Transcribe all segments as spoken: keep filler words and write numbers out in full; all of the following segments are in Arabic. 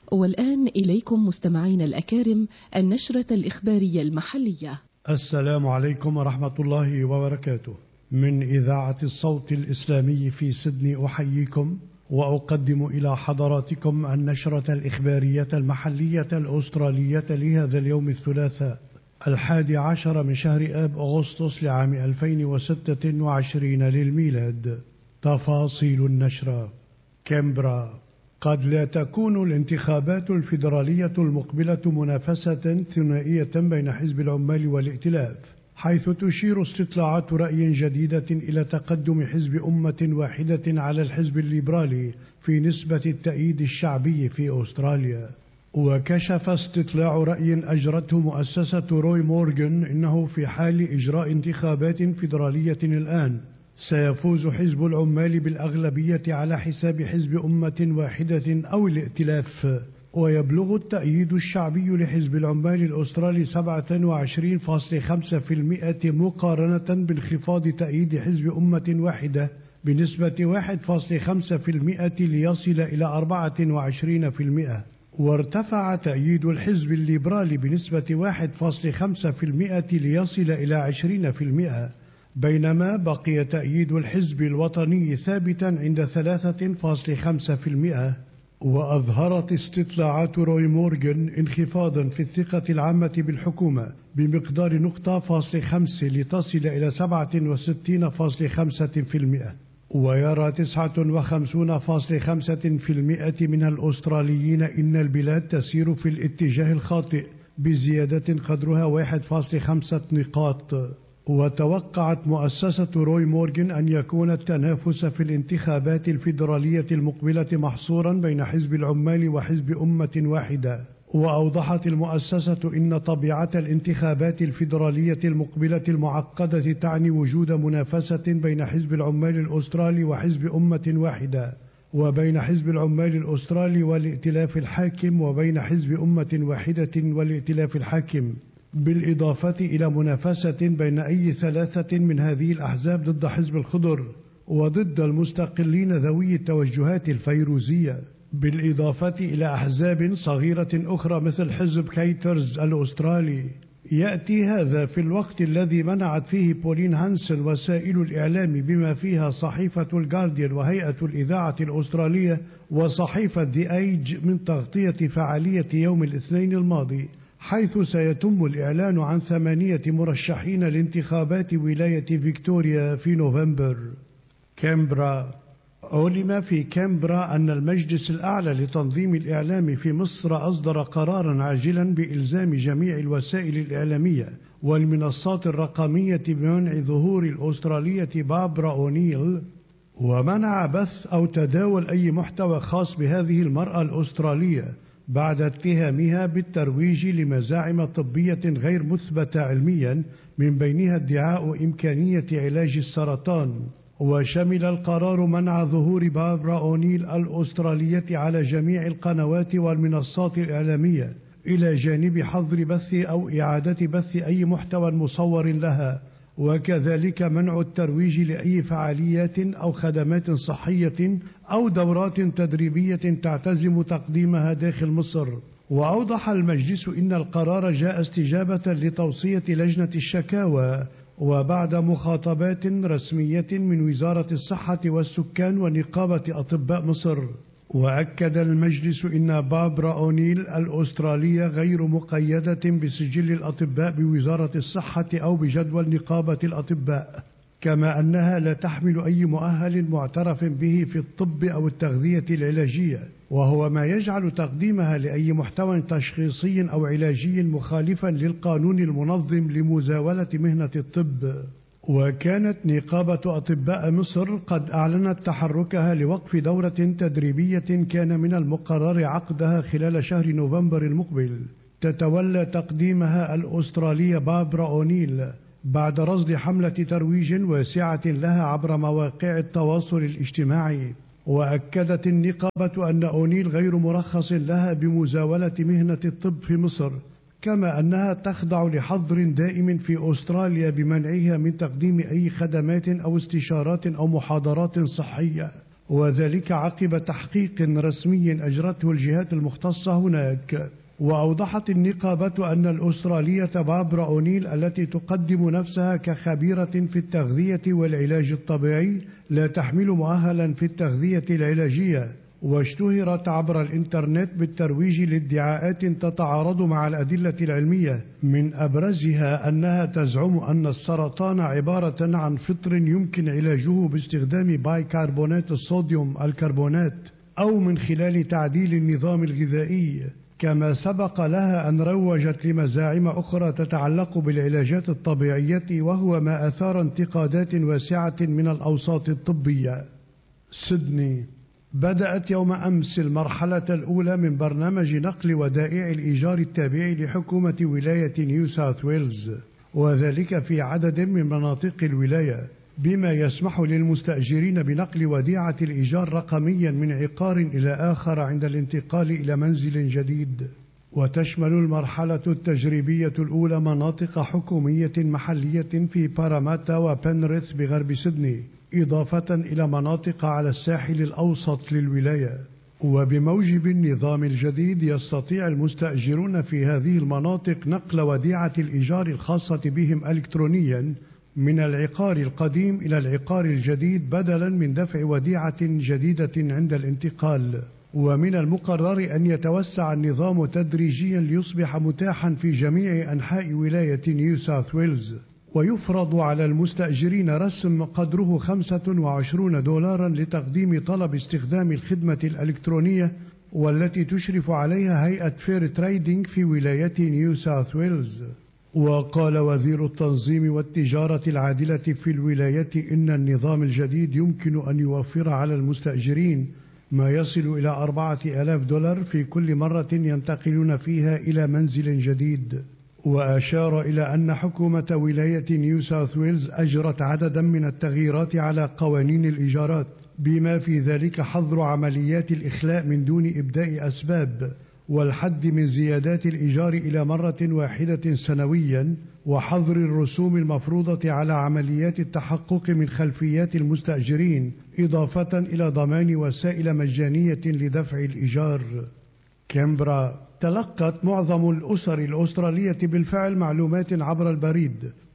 والآن إليكم مستمعين الأكارم النشرة الإخبارية المحلية. السلام عليكم ورحمة الله وبركاته. من إذاعة الصوت الإسلامي في سيدني أحييكم وأقدم إلى حضراتكم النشرة الإخبارية المحلية الأسترالية لهذا اليوم الثلاثاء الحادي عشر من شهر آب أغسطس لعام ألفين وستة وعشرين للميلاد. تفاصيل النشرة. كامبرا. قد لا تكون الانتخابات الفيدرالية المقبلة منافسة ثنائية بين حزب العمال والائتلاف، حيث تشير استطلاعات رأي جديدة إلى تقدم حزب أمة واحدة على الحزب الليبرالي في نسبة التأييد الشعبي في أستراليا. وكشف استطلاع رأي أجرته مؤسسة روي مورغان إنه في حال إجراء انتخابات فيدرالية الآن سيفوز حزب العمال بالأغلبية على حساب حزب أمة واحدة أو الائتلاف، ويبلغ التأييد الشعبي لحزب العمال الأسترالي سبعة وعشرين فاصلة خمسة بالمئة مقارنة بانخفاض تأييد حزب أمة واحدة بنسبة واحد فاصلة خمسة بالمئة ليصل إلى أربعة وعشرين بالمئة. وارتفع تأييد الحزب الليبرالي بنسبة واحد فاصلة خمسة بالمئة ليصل إلى عشرين بالمئة، بينما بقي تأييد الحزب الوطني ثابتا عند ثلاثة فاصلة خمسة بالمئة. وأظهرت استطلاعات روي مورغان انخفاضا في الثقة العامة بالحكومة بمقدار نقطة فاصلة خمسة لتصل إلى سبعة وستين فاصلة خمسة بالمئة. ويرى تسعة وخمسين فاصلة خمسة بالمئة من الأستراليين إن البلاد تسير في الاتجاه الخاطئ بزيادة قدرها واحد فاصلة خمسة نقاط. وتوقعت مؤسسة روي مورغان أن يكون التنافس في الانتخابات الفيدرالية المقبلة محصورا بين حزب العمال وحزب أمة واحدة. وأوضحت المؤسسة إن طبيعة الانتخابات الفيدرالية المقبلة المعقدة تعني وجود منافسة بين حزب العمال الأسترالي وحزب أمة واحدة، وبين حزب العمال الأسترالي والائتلاف الحاكم، وبين حزب أمة واحدة والائتلاف الحاكم، بالإضافة إلى منافسة بين أي ثلاثة من هذه الأحزاب ضد حزب الخضر وضد المستقلين ذوي التوجهات الفيروزية، بالإضافة إلى أحزاب صغيرة أخرى مثل حزب كيترز الأسترالي. يأتي هذا في الوقت الذي منعت فيه بولين هانسن وسائل الإعلام بما فيها صحيفة الجارديان وهيئة الإذاعة الأسترالية وصحيفة ذا ايج من تغطية فعالية يوم الاثنين الماضي، حيث سيتم الإعلان عن ثمانية مرشحين لانتخابات ولاية فيكتوريا في نوفمبر. كامبرا. علم في كامبرا أن المجلس الأعلى لتنظيم الإعلام في مصر أصدر قرارا عاجلا بإلزام جميع الوسائل الإعلامية والمنصات الرقمية بمنع ظهور الأسترالية بابرا أونيل ومنع بث أو تداول أي محتوى خاص بهذه المرأة الأسترالية بعد اتهامها بالترويج لمزاعم طبية غير مثبتة علميا، من بينها ادعاء إمكانية علاج السرطان. وشمل القرار منع ظهور بابرا أونيل الأسترالية على جميع القنوات والمنصات الإعلامية، إلى جانب حظر بث أو إعادة بث أي محتوى مصور لها، وكذلك منع الترويج لأي فعاليات أو خدمات صحية أو دورات تدريبية تعتزم تقديمها داخل مصر. وأوضح المجلس إن القرار جاء استجابة لتوصية لجنة الشكاوى وبعد مخاطبات رسمية من وزارة الصحة والسكان ونقابة أطباء مصر. وأكد المجلس إن بابرا أونيل الأسترالية غير مقيدة بسجل الأطباء بوزارة الصحة أو بجدول نقابة الأطباء، كما أنها لا تحمل أي مؤهل معترف به في الطب أو التغذية العلاجية، وهو ما يجعل تقديمها لأي محتوى تشخيصي أو علاجي مخالفا للقانون المنظم لمزاولة مهنة الطب. وكانت نقابة أطباء مصر قد أعلنت تحركها لوقف دورة تدريبية كان من المقرر عقدها خلال شهر نوفمبر المقبل تتولى تقديمها الأسترالية بابرا أونيل بعد رصد حملة ترويج واسعة لها عبر مواقع التواصل الاجتماعي. وأكدت النقابة أن أونيل غير مرخص لها بمزاولة مهنة الطب في مصر، كما أنها تخضع لحظر دائم في أستراليا بمنعها من تقديم أي خدمات أو استشارات أو محاضرات صحية. وذلك عقب تحقيق رسمي أجرته الجهات المختصة هناك. وأوضحت النقابة أن الأسترالية باربرا أونيل التي تقدم نفسها كخبيرة في التغذية والعلاج الطبيعي لا تحمل مؤهلا في التغذية العلاجية، واشتهرت عبر الإنترنت بالترويج لادعاءات تتعارض مع الأدلة العلمية، من أبرزها أنها تزعم أن السرطان عبارة عن فطر يمكن علاجه باستخدام بايكربونات الصوديوم الكربونات أو من خلال تعديل النظام الغذائي. كما سبق لها أن روجت لمزاعم أخرى تتعلق بالعلاجات الطبيعية، وهو ما أثار انتقادات واسعة من الأوساط الطبية. سيدني. بدأت يوم أمس المرحلة الأولى من برنامج نقل ودائع الإيجار التابع لحكومة ولاية نيو ساوث ويلز، وذلك في عدد من مناطق الولاية، بما يسمح للمستأجرين بنقل وديعة الإيجار رقميا من عقار إلى آخر عند الانتقال إلى منزل جديد. وتشمل المرحلة التجريبية الأولى مناطق حكومية محلية في باراماتا وبنريث بغرب سيدني، إضافة إلى مناطق على الساحل الأوسط للولاية. وبموجب النظام الجديد يستطيع المستأجرون في هذه المناطق نقل وديعة الإيجار الخاصة بهم إلكترونيا من العقار القديم إلى العقار الجديد، بدلا من دفع وديعة جديدة عند الانتقال. ومن المقرر أن يتوسع النظام تدريجيا ليصبح متاحا في جميع أنحاء ولاية نيو ساوث ويلز، ويفرض على المستأجرين رسم قدره خمسة وعشرين دولارا لتقديم طلب استخدام الخدمة الإلكترونية، والتي تشرف عليها هيئة فير تريدينج في ولاية نيو ساوث ويلز. وقال وزير التنظيم والتجارة العادلة في الولاية إن النظام الجديد يمكن أن يوفر على المستأجرين ما يصل إلى أربعة آلاف دولار في كل مرة ينتقلون فيها إلى منزل جديد. وأشار إلى أن حكومة ولاية نيو ساوث ويلز أجرت عددا من التغييرات على قوانين الإيجارات، بما في ذلك حظر عمليات الإخلاء من دون إبداء أسباب، والحد من زيادات الإيجار إلى مرة واحدة سنويا، وحظر الرسوم المفروضة على عمليات التحقق من خلفيات المستأجرين، إضافة إلى ضمان وسائل مجانية لدفع الإيجار. كامبرا. تلقت معظم الأسر الأسترالية بالفعل معلومات عبر البريد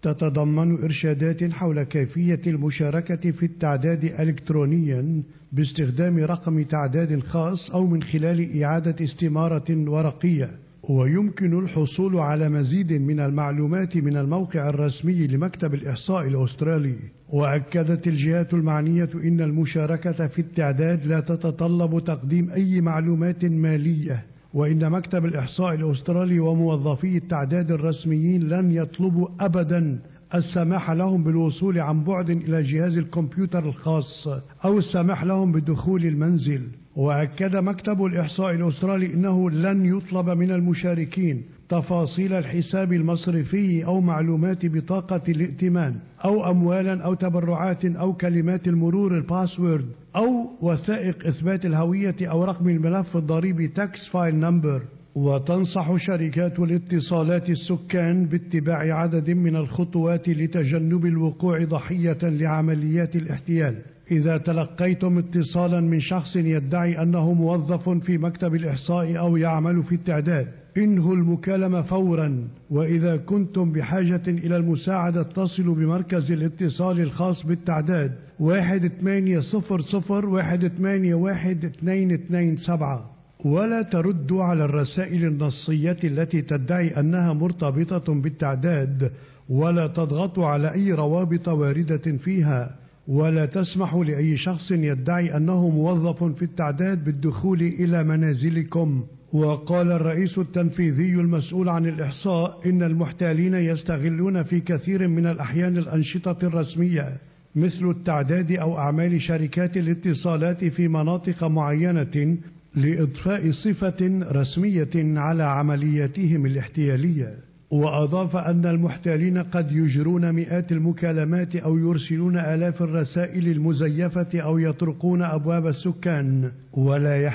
تتضمن إرشادات حول كيفية المشاركة في التعداد إلكترونيا باستخدام رقم تعداد خاص أو من خلال إعادة استمارة ورقية. ويمكن الحصول على مزيد من المعلومات من الموقع الرسمي لمكتب الإحصاء الأسترالي. وأكدت الجهات المعنية إن المشاركة في التعداد لا تتطلب تقديم أي معلومات مالية، وإن مكتب الإحصاء الأسترالي وموظفي التعداد الرسميين لن يطلبوا أبدا السماح لهم بالوصول عن بعد إلى جهاز الكمبيوتر الخاص أو السماح لهم بدخول المنزل. وأكد مكتب الإحصاء الأسترالي أنه لن يطلب من المشاركين تفاصيل الحساب المصرفي أو معلومات بطاقة الائتمان أو أموالا أو تبرعات أو كلمات المرور الباسورد أو وثائق إثبات الهوية أو رقم الملف الضريبي تاكس فايل نمبر. وتنصح شركات الاتصالات السكان باتباع عدد من الخطوات لتجنب الوقوع ضحية لعمليات الاحتيال. إذا تلقيتم اتصالا من شخص يدعي أنه موظف في مكتب الإحصاء أو يعمل في التعداد، انهوا المكالمة فورا. وإذا كنتم بحاجة إلى المساعدة اتصلوا بمركز الاتصال الخاص بالتعداد واحد ثمانية صفر صفر واحد ثمانية واحد اثنين اثنين سبعة. ولا تردوا على الرسائل النصية التي تدعي أنها مرتبطة بالتعداد، ولا تضغطوا على أي روابط واردة فيها، ولا تسمحوا لأي شخص يدعي أنه موظف في التعداد بالدخول إلى منازلكم. وقال الرئيس التنفيذي المسؤول عن الإحصاء إن المحتالين يستغلون في كثير من الأحيان الأنشطة الرسمية مثل التعداد أو أعمال شركات الاتصالات في مناطق معينة لإضفاء صفة رسمية على عملياتهم الاحتيالية. وأضاف أن المحتالين قد يجرون مئات المكالمات أو يرسلون آلاف الرسائل المزيفة أو يطرقون أبواب السكان، ولا